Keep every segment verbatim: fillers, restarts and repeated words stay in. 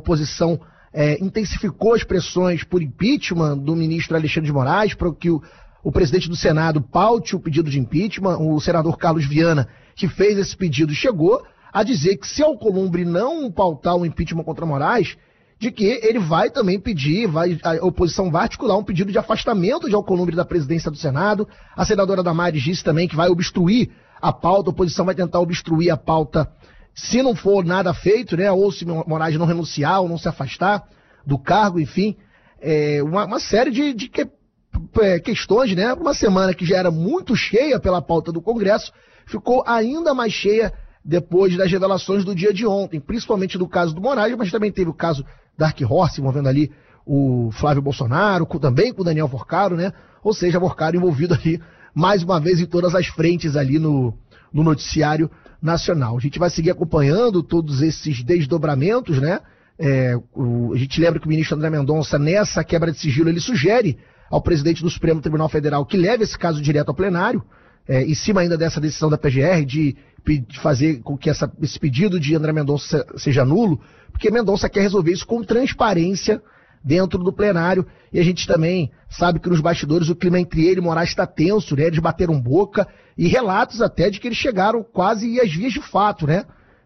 oposição é, intensificou as pressões por impeachment do ministro Alexandre de Moraes, para que o, o presidente do Senado paute o pedido de impeachment. O senador Carlos Viana, que fez esse pedido, chegou a dizer que se Alcolumbre não pautar o impeachment contra Moraes, de que ele vai também pedir, vai, a oposição vai articular um pedido de afastamento de Alcolumbre da presidência do Senado. A senadora Damares disse também que vai obstruir a pauta, a oposição vai tentar obstruir a pauta se não for nada feito, né, ou se Moraes não renunciar ou não se afastar do cargo, enfim, é, uma, uma série de, de que, é, questões, né, uma semana que já era muito cheia pela pauta do Congresso, ficou ainda mais cheia depois das revelações do dia de ontem, principalmente do caso do Moraes, mas também teve o caso Dark Horse, envolvendo ali o Flávio Bolsonaro, com, também com o Daniel Vorcaro, né, ou seja, Vorcaro envolvido ali, mais uma vez, em todas as frentes ali no, no noticiário nacional. A gente vai seguir acompanhando todos esses desdobramentos, né? É, o, a gente lembra que o ministro André Mendonça, nessa quebra de sigilo, ele sugere ao presidente do Supremo Tribunal Federal que leve esse caso direto ao plenário, é, em cima ainda dessa decisão da P G R de, de fazer com que essa, esse pedido de André Mendonça seja nulo, porque Mendonça quer resolver isso com transparência dentro do plenário, e a gente também sabe que nos bastidores o clima entre ele e Moraes está tenso, né? Eles bateram boca, e relatos até de que eles chegaram quase às vias de fato, né?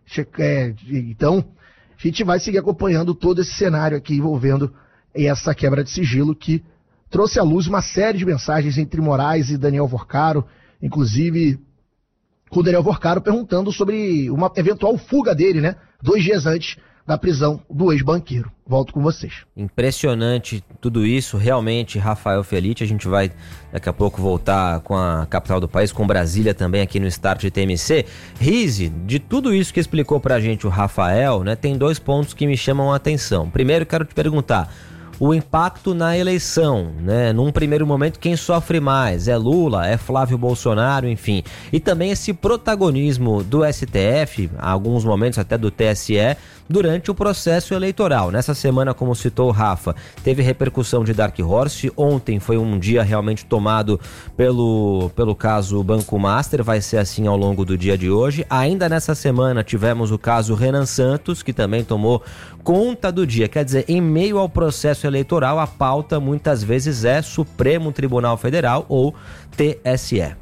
É, então, a gente vai seguir acompanhando todo esse cenário aqui envolvendo essa quebra de sigilo que trouxe à luz uma série de mensagens entre Moraes e Daniel Vorcaro, inclusive com o Daniel Vorcaro perguntando sobre uma eventual fuga dele, né? Dois dias antes da prisão do ex-banqueiro. Volto com vocês. Impressionante tudo isso, realmente, Rafael Felitti. A gente vai daqui a pouco voltar com a capital do país, com Brasília também aqui no Start de T M C. Rize, de tudo isso que explicou pra gente o Rafael, né, tem dois pontos que me chamam a atenção. Primeiro, quero te perguntar o impacto na eleição, né? Num primeiro momento, quem sofre mais? É Lula? É Flávio Bolsonaro? Enfim. E também esse protagonismo do S T F, alguns momentos até do T S E, durante o processo eleitoral. Nessa semana, como citou o Rafa, teve repercussão de Dark Horse. Ontem foi um dia realmente tomado pelo, pelo caso Banco Master, vai ser assim ao longo do dia de hoje. Ainda nessa semana tivemos o caso Renan Santos, que também tomou conta do dia. Quer dizer, em meio ao processo eleitoral, a pauta muitas vezes é Supremo Tribunal Federal ou T S E.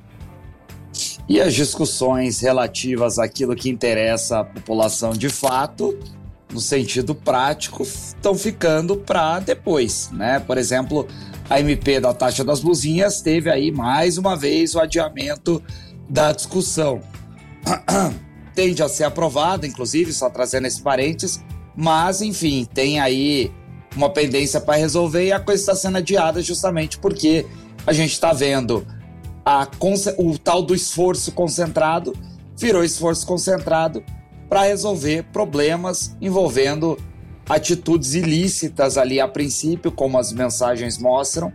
E as discussões relativas àquilo que interessa à população de fato, no sentido prático, estão ficando para depois, né? Por exemplo, a M P da taxa das blusinhas teve aí mais uma vez o adiamento da discussão. Tende a ser aprovada, inclusive, só trazendo esse parênteses, mas, enfim, tem aí uma pendência para resolver e a coisa está sendo adiada justamente porque a gente está vendo a, o tal do esforço concentrado virou esforço concentrado para resolver problemas envolvendo atitudes ilícitas ali a princípio, como as mensagens mostram,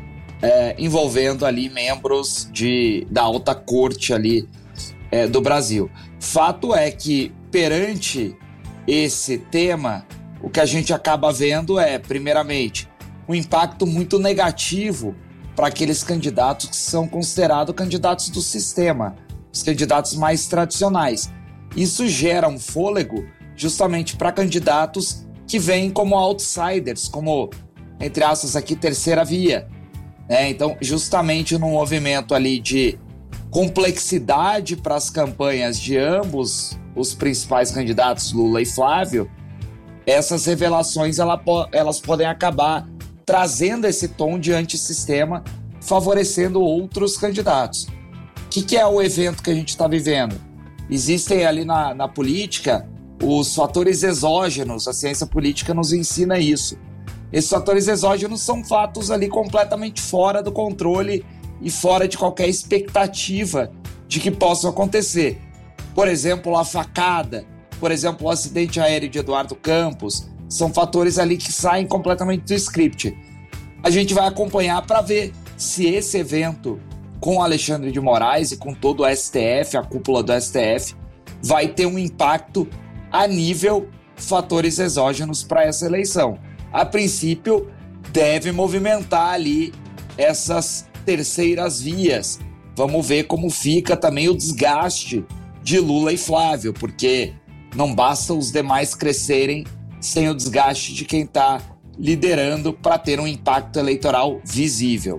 é, envolvendo ali membros de, da alta corte ali é, do Brasil. Fato é que perante esse tema, o que a gente acaba vendo é, primeiramente, um impacto muito negativo para aqueles candidatos que são considerados candidatos do sistema, os candidatos mais tradicionais. Isso gera um fôlego justamente para candidatos que vêm como outsiders, como, entre aspas aqui, terceira via. Né? Então, justamente num movimento ali de complexidade para as campanhas de ambos os principais candidatos, Lula e Flávio, essas revelações ela, elas podem acabar trazendo esse tom de antissistema, favorecendo outros candidatos. O que, que é o evento que a gente está vivendo? Existem ali na, na política os fatores exógenos, a ciência política nos ensina isso. Esses fatores exógenos são fatos ali completamente fora do controle e fora de qualquer expectativa de que possam acontecer. Por exemplo, a facada, por exemplo, o acidente aéreo de Eduardo Campos, são fatores ali que saem completamente do script. A gente vai acompanhar para ver se esse evento com Alexandre de Moraes e com todo o S T F, a cúpula do S T F, vai ter um impacto a nível fatores exógenos para essa eleição. A princípio, deve movimentar ali essas terceiras vias. Vamos ver como fica também o desgaste de Lula e Flávio, porque não basta os demais crescerem sem o desgaste de quem está liderando para ter um impacto eleitoral visível.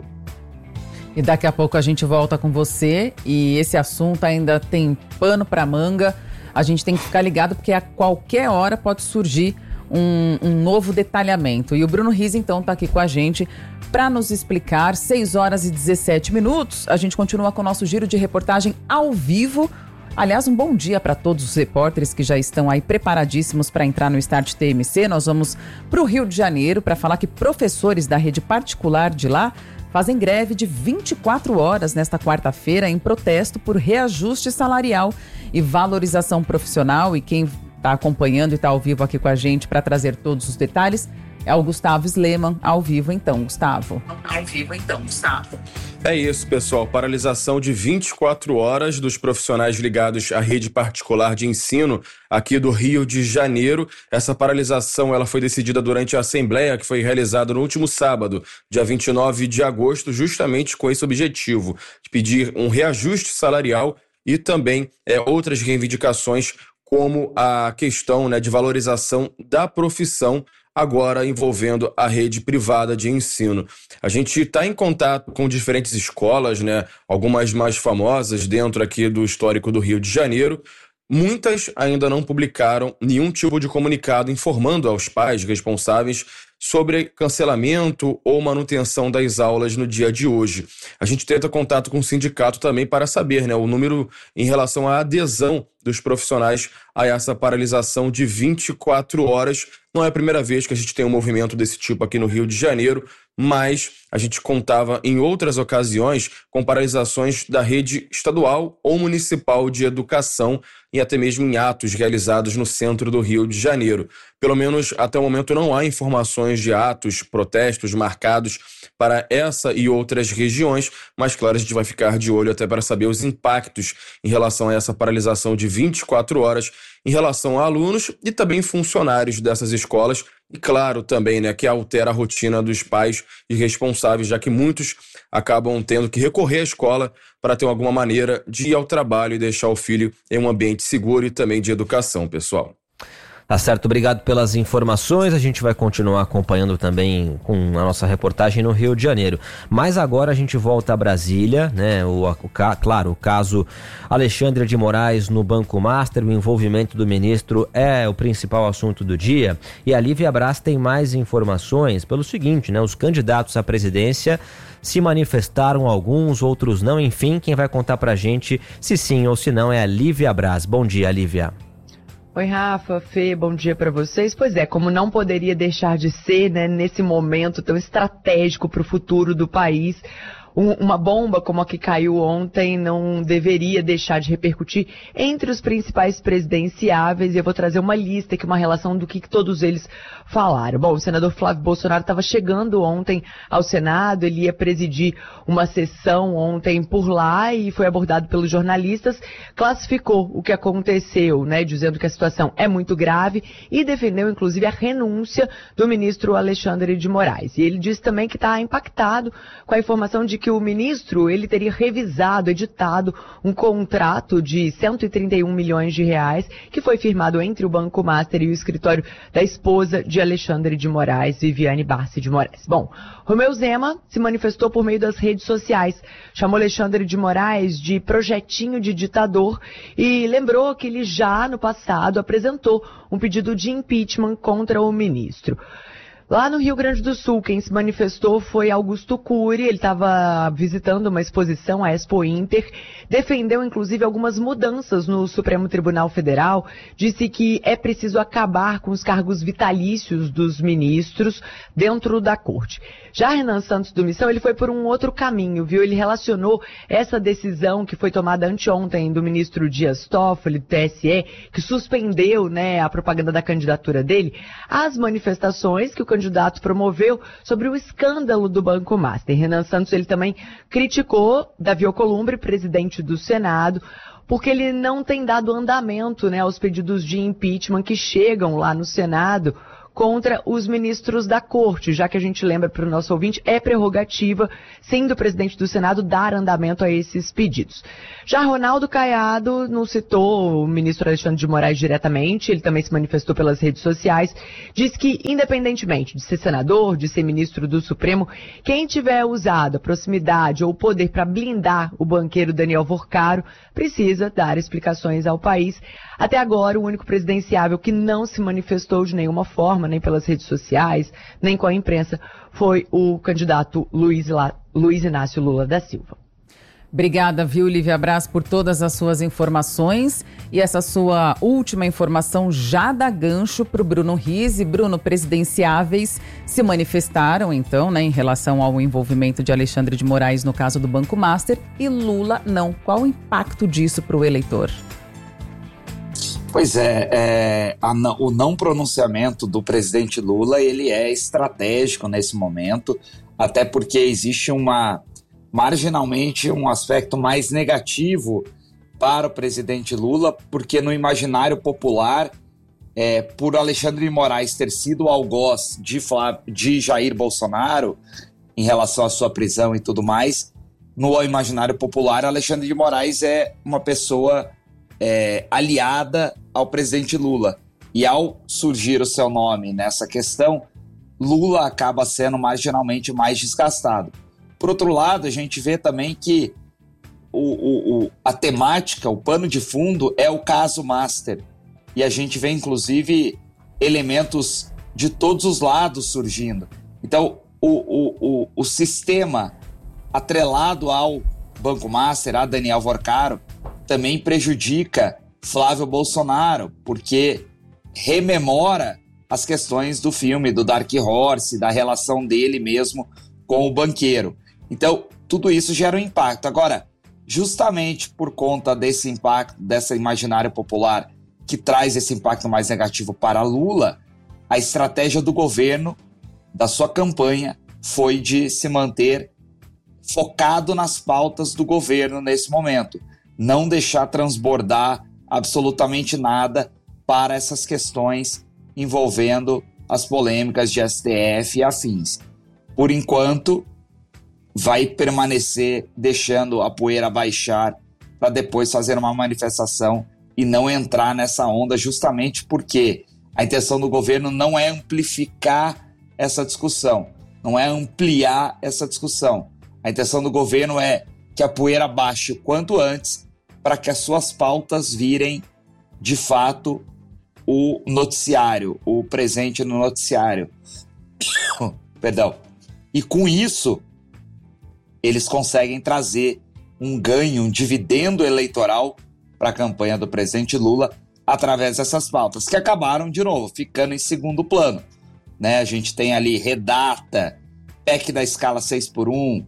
E daqui a pouco a gente volta com você e esse assunto ainda tem pano para manga. A gente tem que ficar ligado porque a qualquer hora pode surgir um, um novo detalhamento. E o Bruno Rizzi, então, está aqui com a gente para nos explicar. seis horas e dezessete minutos. A gente continua com o nosso giro de reportagem ao vivo. Aliás, um bom dia para todos os repórteres que já estão aí preparadíssimos para entrar no Start T M C. Nós vamos para o Rio de Janeiro para falar que professores da rede particular de lá fazem greve de vinte e quatro horas nesta quarta-feira em protesto por reajuste salarial e valorização profissional. E quem está acompanhando e está ao vivo aqui com a gente para trazer todos os detalhes é o Gustavo Sleman, ao vivo então, Gustavo. Ao vivo então, Gustavo. É isso, pessoal. Paralisação de vinte e quatro horas dos profissionais ligados à rede particular de ensino aqui do Rio de Janeiro. Essa paralisação ela foi decidida durante a assembleia que foi realizada no último sábado, dia vinte e nove de agosto, justamente com esse objetivo, de pedir um reajuste salarial e também é, outras reivindicações, como a questão, né, de valorização da profissão, agora envolvendo a rede privada de ensino. A gente está em contato com diferentes escolas, né, algumas mais famosas dentro aqui do histórico do Rio de Janeiro. Muitas ainda não publicaram nenhum tipo de comunicado informando aos pais responsáveis sobre cancelamento ou manutenção das aulas no dia de hoje. A gente tenta contato com o sindicato também para saber, né, o número em relação à adesão dos profissionais a essa paralisação de vinte e quatro horas. Não é a primeira vez que a gente tem um movimento desse tipo aqui no Rio de Janeiro, mas a gente contava em outras ocasiões com paralisações da rede estadual ou municipal de educação e até mesmo em atos realizados no centro do Rio de Janeiro. Pelo menos até o momento não há informações de atos, protestos marcados para essa e outras regiões, mas claro, a gente vai ficar de olho até para saber os impactos em relação a essa paralisação de vinte e quatro horas em relação a alunos e também funcionários dessas escolas e claro também, né, que altera a rotina dos pais e responsáveis, já que muitos acabam tendo que recorrer à escola para ter alguma maneira de ir ao trabalho e deixar o filho em um ambiente seguro e também de educação, pessoal. Tá certo, obrigado pelas informações. A gente vai continuar acompanhando também com a nossa reportagem no Rio de Janeiro. Mas agora a gente volta a Brasília, né? O, o, claro, o caso Alexandre de Moraes no Banco Master, o envolvimento do ministro é o principal assunto do dia. E a Lívia Braz tem mais informações pelo seguinte, né? Os candidatos à presidência se manifestaram, alguns, outros não. Enfim, quem vai contar pra gente se sim ou se não é a Lívia Braz. Bom dia, Lívia. Oi, Rafa, Fê, bom dia para vocês. Pois é, como não poderia deixar de ser, né, nesse momento tão estratégico para o futuro do país, um, uma bomba como a que caiu ontem não deveria deixar de repercutir entre os principais presidenciáveis. E eu vou trazer uma lista aqui, uma relação do que, que todos eles falaram. Bom, o senador Flávio Bolsonaro estava chegando ontem ao Senado, ele ia presidir uma sessão ontem por lá e foi abordado pelos jornalistas, classificou o que aconteceu, né, dizendo que a situação é muito grave e defendeu inclusive a renúncia do ministro Alexandre de Moraes. E ele disse também que está impactado com a informação de que o ministro ele teria revisado, editado um contrato de cento e trinta e um milhões de reais que foi firmado entre o Banco Master e o escritório da esposa de Alexandre de Moraes, Viviane Barsi de Moraes. Bom, Romeu Zema se manifestou por meio das redes sociais, chamou Alexandre de Moraes de projetinho de ditador e lembrou que ele já no passado apresentou um pedido de impeachment contra o ministro. Lá no Rio Grande do Sul, quem se manifestou foi Augusto Cury, ele estava visitando uma exposição, a Expo Inter, defendeu inclusive algumas mudanças no Supremo Tribunal Federal, disse que é preciso acabar com os cargos vitalícios dos ministros dentro da corte. Já Renan Santos do Missão, ele foi por um outro caminho, viu? Ele relacionou essa decisão que foi tomada anteontem do ministro Dias Toffoli, do T S E, que suspendeu, né, a propaganda da candidatura dele, às manifestações que o candidato promoveu sobre o escândalo do Banco Master. Renan Santos, ele também criticou Davi Alcolumbre, presidente do Senado, porque ele não tem dado andamento, né, aos pedidos de impeachment que chegam lá no Senado contra os ministros da Corte, já que a gente lembra para o nosso ouvinte, é prerrogativa, sendo o presidente do Senado, dar andamento a esses pedidos. Já Ronaldo Caiado não citou o ministro Alexandre de Moraes diretamente, ele também se manifestou pelas redes sociais, diz que, independentemente de ser senador, de ser ministro do Supremo, quem tiver usado a proximidade ou o poder para blindar o banqueiro Daniel Vorcaro precisa dar explicações ao país. Até agora, o único presidenciável que não se manifestou de nenhuma forma, nem pelas redes sociais, nem com a imprensa, foi o candidato Luiz, La... Luiz Inácio Lula da Silva. Obrigada, viu, Lívia Braz, por todas as suas informações. E essa sua última informação já dá gancho para o Bruno Rizzi. Bruno, presidenciáveis se manifestaram, então, né, em relação ao envolvimento de Alexandre de Moraes no caso do Banco Master, e Lula não. Qual o impacto disso para o eleitor? Pois é, é a, o não pronunciamento do presidente Lula, ele é estratégico nesse momento, até porque existe uma... marginalmente um aspecto mais negativo para o presidente Lula, porque no imaginário popular, é, por Alexandre de Moraes ter sido o algoz de, Flávio, de Jair Bolsonaro em relação à sua prisão e tudo mais, no imaginário popular, Alexandre de Moraes é uma pessoa é, aliada ao presidente Lula. E ao surgir o seu nome nessa questão, Lula acaba sendo marginalmente mais desgastado. Por outro lado, a gente vê também que o, o, o, a temática, o pano de fundo é o caso Master. E a gente vê, inclusive, elementos de todos os lados surgindo. Então, o, o, o, o sistema atrelado ao Banco Master, a Daniel Vorcaro, também prejudica Flávio Bolsonaro, porque rememora as questões do filme, do Dark Horse, da relação dele mesmo com o banqueiro. Então, tudo isso gera um impacto. Agora, justamente por conta desse impacto, dessa imaginária popular que traz esse impacto mais negativo para Lula, a estratégia do governo, da sua campanha, foi de se manter focado nas pautas do governo nesse momento. Não deixar transbordar absolutamente nada para essas questões envolvendo as polêmicas de S T F e afins. Por enquanto, vai permanecer deixando a poeira baixar para depois fazer uma manifestação e não entrar nessa onda, justamente porque a intenção do governo não é amplificar essa discussão, não é ampliar essa discussão. A intenção do governo é que a poeira baixe o quanto antes para que as suas pautas virem, de fato, o noticiário, o presente no noticiário. Perdão. E com isso, eles conseguem trazer um ganho, um dividendo eleitoral para a campanha do presidente Lula através dessas pautas, que acabaram, de novo, ficando em segundo plano. Né? A gente tem ali redata, P E C da escala seis por um,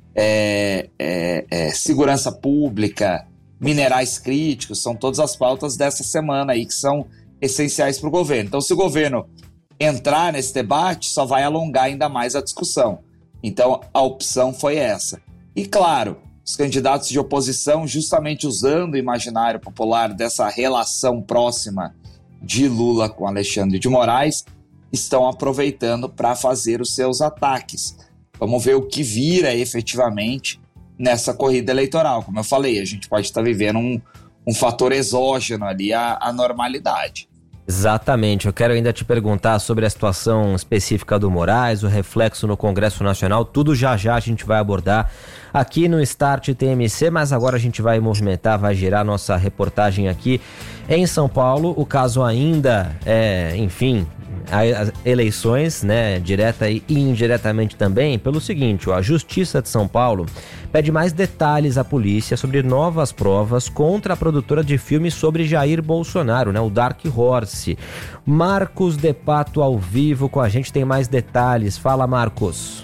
é, é, é, segurança pública, minerais críticos, são todas as pautas dessa semana aí que são essenciais para o governo. Então, se o governo entrar nesse debate, só vai alongar ainda mais a discussão. Então, a opção foi essa. E, claro, os candidatos de oposição, justamente usando o imaginário popular dessa relação próxima de Lula com Alexandre de Moraes, estão aproveitando para fazer os seus ataques. Vamos ver o que vira efetivamente nessa corrida eleitoral. Como eu falei, a gente pode estar vivendo um, um fator exógeno ali, a, a normalidade. Exatamente, eu quero ainda te perguntar sobre a situação específica do Moraes, o reflexo no Congresso Nacional, tudo já já a gente vai abordar aqui no Start T M C, mas agora a gente vai movimentar, vai girar nossa reportagem aqui em São Paulo. O caso ainda é, enfim, as eleições, né, direta e indiretamente também, pelo seguinte, ó, a Justiça de São Paulo pede mais detalhes à polícia sobre novas provas contra a produtora de filmes sobre Jair Bolsonaro, né, o Dark Horse. Marcos De Pato ao vivo com a gente, tem mais detalhes. Fala, Marcos.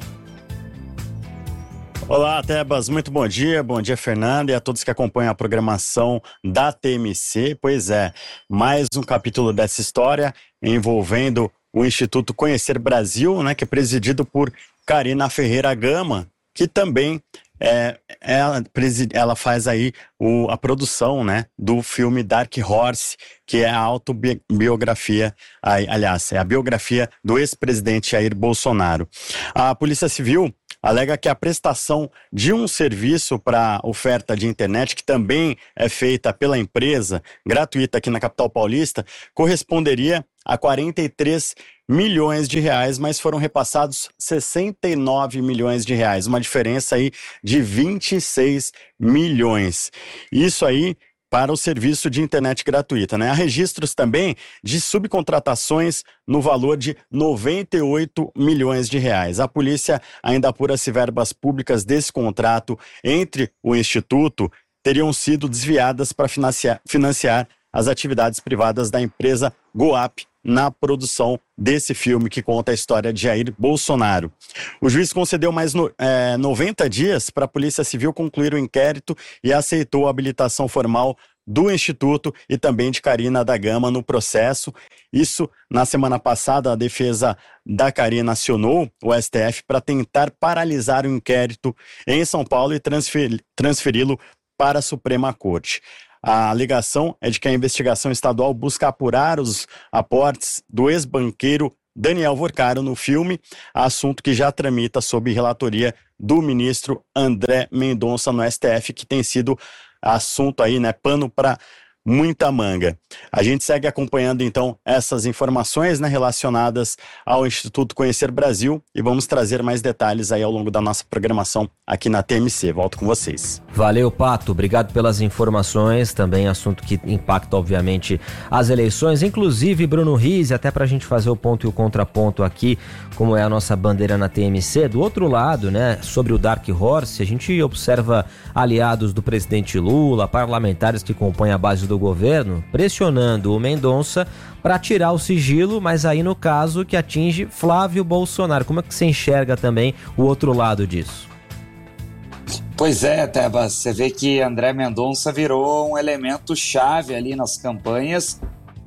Olá, Tebas, muito bom dia, bom dia, Fernanda, e a todos que acompanham a programação da T M C. Pois é, mais um capítulo dessa história envolvendo o Instituto Conhecer Brasil, né, que é presidido por Karina Ferreira Gama, que também É, ela, ela faz aí o, a produção, né, do filme Dark Horse, que é a autobiografia, aliás, é a biografia do ex-presidente Jair Bolsonaro. A Polícia Civil alega que a prestação de um serviço para oferta de internet, que também é feita pela empresa, gratuita aqui na capital paulista, corresponderia a quarenta e três milhões de reais, mas foram repassados sessenta e nove milhões de reais, uma diferença aí de vinte e seis milhões. Isso aí para o serviço de internet gratuita, né? Há registros também de subcontratações no valor de noventa e oito milhões de reais. A polícia ainda apura se verbas públicas desse contrato entre o Instituto teriam sido desviadas para financiar, financiar as atividades privadas da empresa Goap na produção desse filme que conta a história de Jair Bolsonaro. O juiz concedeu mais no, é, noventa dias para a Polícia Civil concluir o inquérito e aceitou a habilitação formal do Instituto e também de Karina da Gama no processo. Isso, na semana passada, a defesa da Karina acionou o S T F para tentar paralisar o inquérito em São Paulo e transfer, transferi-lo para a Suprema Corte. A alegação é de que a investigação estadual busca apurar os aportes do ex-banqueiro Daniel Vorcaro no filme, assunto que já tramita sob relatoria do ministro André Mendonça no S T F, que tem sido assunto aí, né, pano para muita manga. A gente segue acompanhando então essas informações, né, relacionadas ao Instituto Conhecer Brasil e vamos trazer mais detalhes aí ao longo da nossa programação aqui na T M C. Volto com vocês. Valeu, Pato. Obrigado pelas informações. Também assunto que impacta, obviamente, as eleições. Inclusive, Bruno Rizzi, até pra gente fazer o ponto e o contraponto aqui, como é a nossa bandeira na T M C. Do outro lado, né, sobre o Dark Horse, a gente observa aliados do presidente Lula, parlamentares que compõem a base do governo, pressionando o Mendonça para tirar o sigilo, mas aí no caso que atinge Flávio Bolsonaro. Como é que você enxerga também o outro lado disso? Pois é, Tebas, você vê que André Mendonça virou um elemento chave ali nas campanhas,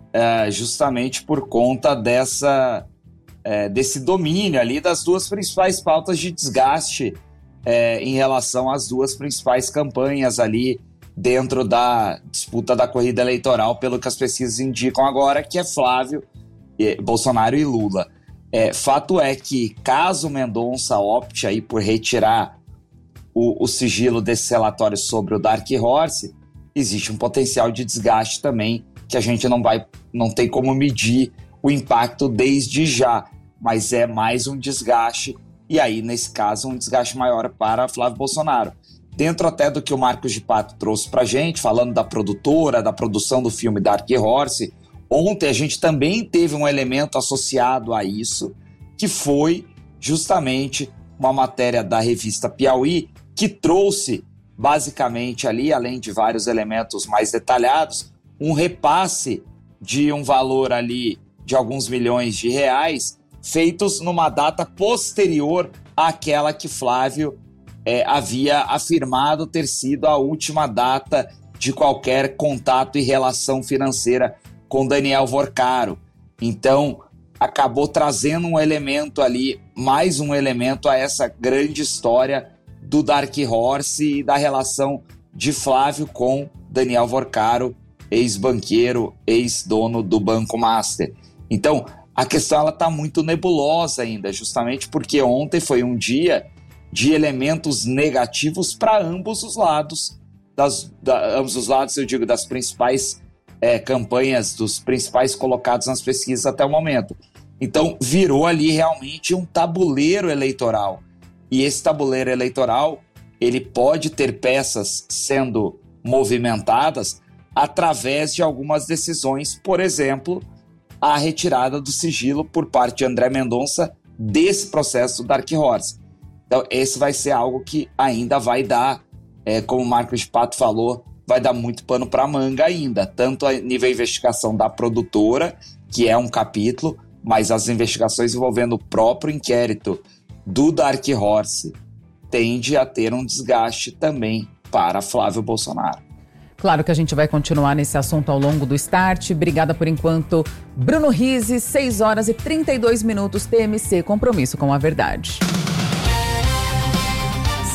é, justamente por conta dessa, é, desse domínio ali das duas principais pautas de desgaste é, em relação às duas principais campanhas ali dentro da disputa da corrida eleitoral, pelo que as pesquisas indicam agora, que é Flávio, eh, Bolsonaro e Lula. É, fato é que, caso Mendonça opte aí por retirar o, o sigilo desse relatório sobre o Dark Horse, existe um potencial de desgaste também, que a gente não vai, não tem como medir o impacto desde já, mas é mais um desgaste, e aí, nesse caso, um desgaste maior para Flávio Bolsonaro. Dentro até do que o Marcos de Pato trouxe pra gente, falando da produtora, da produção do filme Dark Horse, ontem a gente também teve um elemento associado a isso, que foi justamente uma matéria da revista Piauí, que trouxe basicamente ali, além de vários elementos mais detalhados, um repasse de um valor ali de alguns milhões de reais, feitos numa data posterior àquela que Flávio É, havia afirmado ter sido a última data de qualquer contato e relação financeira com Daniel Vorcaro. Então, acabou trazendo um elemento ali, mais um elemento a essa grande história do Dark Horse e da relação de Flávio com Daniel Vorcaro, ex-banqueiro, ex-dono do Banco Master. Então, a questão ela está muito nebulosa ainda, justamente porque ontem foi um dia de elementos negativos para ambos os lados, das, da, ambos os lados, eu digo, das principais é, campanhas, dos principais colocados nas pesquisas até o momento. Então, virou ali realmente um tabuleiro eleitoral. E esse tabuleiro eleitoral, ele pode ter peças sendo movimentadas através de algumas decisões, por exemplo, a retirada do sigilo por parte de André Mendonça desse processo Dark Horse. Então, esse vai ser algo que ainda vai dar, é, como o Marcos de Pato falou, vai dar muito pano para manga ainda, tanto a nível de investigação da produtora, que é um capítulo, mas as investigações envolvendo o próprio inquérito do Dark Horse tende a ter um desgaste também para Flávio Bolsonaro. Claro que a gente vai continuar nesse assunto ao longo do Start. Obrigada por enquanto, Bruno Rizzi, seis horas e trinta e dois minutos, T M C, compromisso com a verdade.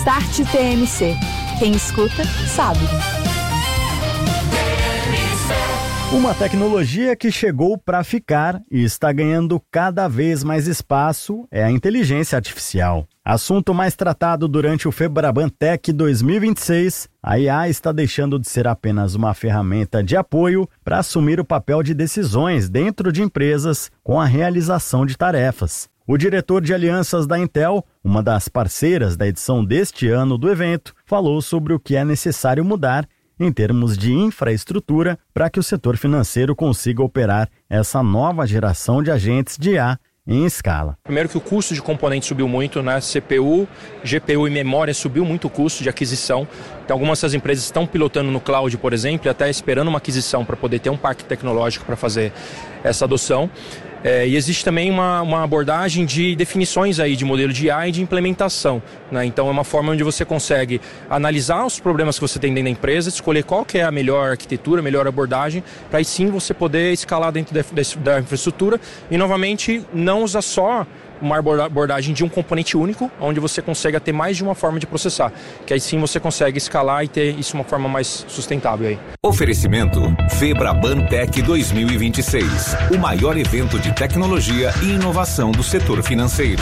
Start T M C. Quem escuta, sabe. Uma tecnologia que chegou para ficar e está ganhando cada vez mais espaço é a inteligência artificial. Assunto mais tratado durante o Febraban Tech dois mil e vinte e seis, a I A está deixando de ser apenas uma ferramenta de apoio para assumir o papel de decisões dentro de empresas com a realização de tarefas. O diretor de alianças da Intel, uma das parceiras da edição deste ano do evento, falou sobre o que é necessário mudar em termos de infraestrutura para que o setor financeiro consiga operar essa nova geração de agentes de I A em escala. Primeiro que o custo de componentes subiu muito, né? C P U, G P U e memória subiu muito o custo de aquisição. Então, algumas dessas empresas estão pilotando no cloud, por exemplo, e até esperando uma aquisição para poder ter um parque tecnológico para fazer essa adoção. É, e existe também uma, uma abordagem de definições aí de modelo de I A e de implementação, né? Então é uma forma onde você consegue analisar os problemas que você tem dentro da empresa, escolher qual que é a melhor arquitetura, a melhor abordagem, para aí sim você poder escalar dentro da, da infraestrutura e novamente não usar só uma abordagem de um componente único, onde você consegue ter mais de uma forma de processar, que aí sim você consegue escalar e ter isso de uma forma mais sustentável aí. Oferecimento Febraban Tech dois mil e vinte e seis, o maior evento de tecnologia e inovação do setor financeiro.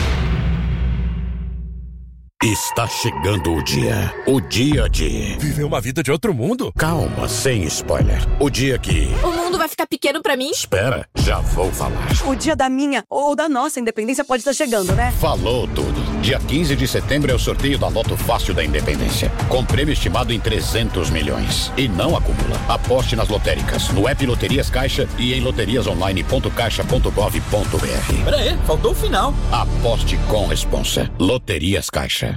Está chegando o dia. O dia de... viver uma vida de outro mundo? Calma, sem spoiler. O dia que... o mundo vai ficar pequeno pra mim? Espera, já vou falar. O dia da minha ou da nossa independência pode estar chegando, né? Falou tudo. Dia quinze de setembro é o sorteio da Loto Fácil da Independência. Com prêmio estimado em trezentos milhões. E não acumula. Aposte nas lotéricas, no app Loterias Caixa e em loterias online ponto caixa ponto gov ponto br. Pera aí, faltou o final. Aposte com responsa. Loterias Caixa.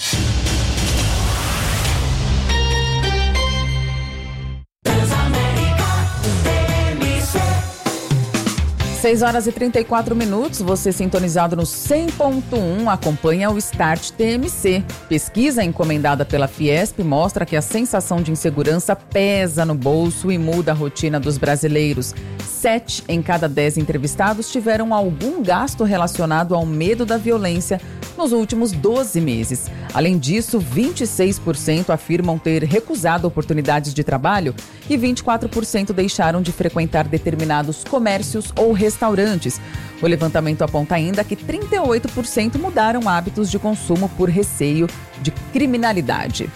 seis horas e trinta e quatro minutos, você sintonizado no cem ponto um, acompanha o Start T M C. Pesquisa encomendada pela Fiesp mostra que a sensação de insegurança pesa no bolso e muda a rotina dos brasileiros. Sete em cada dez entrevistados tiveram algum gasto relacionado ao medo da violência nos últimos doze meses. Além disso, vinte e seis por cento afirmam ter recusado oportunidades de trabalho e vinte e quatro por cento deixaram de frequentar determinados comércios ou restaurantes. O levantamento aponta ainda que trinta e oito por cento mudaram hábitos de consumo por receio de criminalidade.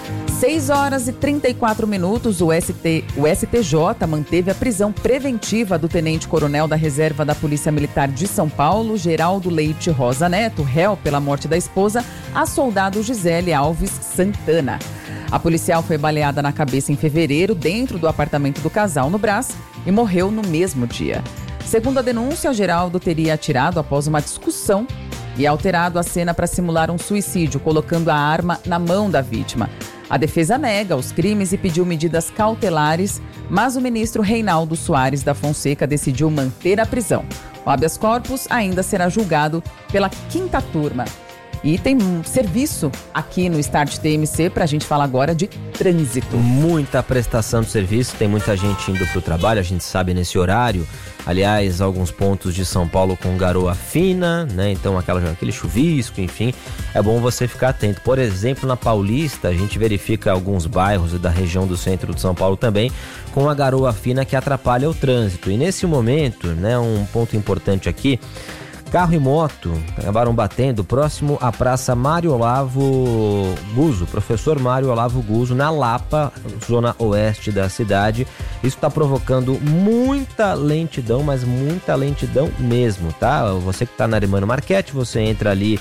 seis horas e trinta e quatro minutos, o, S T, o S T J manteve a prisão preventiva do tenente-coronel da Reserva da Polícia Militar de São Paulo, Geraldo Leite Rosa Neto, réu pela morte da esposa, a soldado Gisele Alves Santana. A policial foi baleada na cabeça em fevereiro, dentro do apartamento do casal no Brás, e morreu no mesmo dia. Segundo a denúncia, Geraldo teria atirado após uma discussão e alterado a cena para simular um suicídio, colocando a arma na mão da vítima. A defesa nega os crimes e pediu medidas cautelares, mas o ministro Reinaldo Soares da Fonseca decidiu manter a prisão. O habeas corpus ainda será julgado pela quinta turma. E tem um serviço aqui no Start T M C para a gente falar agora de trânsito. Muita prestação de serviço, tem muita gente indo para o trabalho, a gente sabe nesse horário. Aliás, alguns pontos de São Paulo com garoa fina, né? Então aquela, aquele chuvisco, enfim, é bom você ficar atento. Por exemplo, na Paulista, a gente verifica alguns bairros da região do centro de São Paulo também com a garoa fina que atrapalha o trânsito. E nesse momento, né, um ponto importante aqui, carro e moto acabaram batendo próximo à Praça Mário Olavo Guzzo, professor Mário Olavo Guzzo, na Lapa, zona oeste da cidade. Isso está provocando muita lentidão, mas muita lentidão mesmo, tá? Você que está na Arimano Marchetti, você entra ali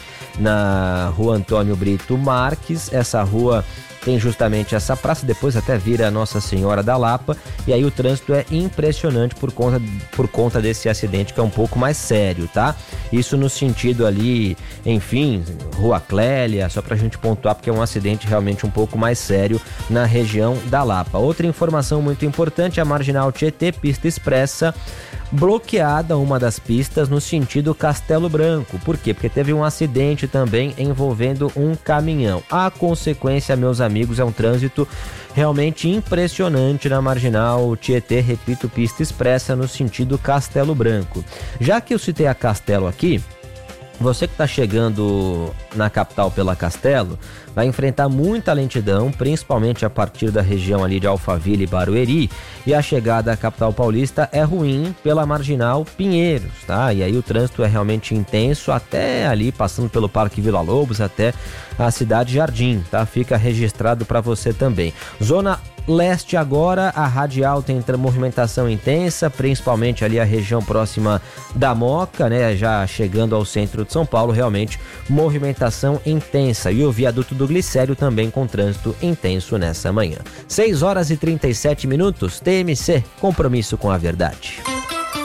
na Rua Antônio Brito Marques, essa rua tem justamente essa praça, depois até vira Nossa Senhora da Lapa, e aí o trânsito é impressionante por conta, por conta desse acidente que é um pouco mais sério, tá? Isso no sentido ali, enfim, Rua Clélia, só pra gente pontuar, porque é um acidente realmente um pouco mais sério na região da Lapa. Outra informação muito importante, a Marginal Tietê, pista expressa, bloqueada uma das pistas no sentido Castelo Branco. Por quê? Porque teve um acidente também envolvendo um caminhão. A consequência, meus amigos, é um trânsito realmente impressionante na Marginal Tietê, repito, pista expressa no sentido Castelo Branco. Já que eu citei a Castelo aqui, Você que está chegando na capital pela Castelo vai enfrentar muita lentidão, principalmente a partir da região ali de Alphaville e Barueri, e a chegada à capital paulista é ruim pela Marginal Pinheiros, tá? E aí o trânsito é realmente intenso até ali, passando pelo Parque Vila Lobos até a Cidade Jardim, tá? Fica registrado para você também. Zona Leste agora, a radial tem movimentação intensa, principalmente ali a região próxima da Moca, né? Já chegando ao centro de São Paulo, realmente movimentação intensa. E o viaduto do Glicério também com trânsito intenso nessa manhã. seis horas e trinta e sete minutos, T M C, compromisso com a verdade.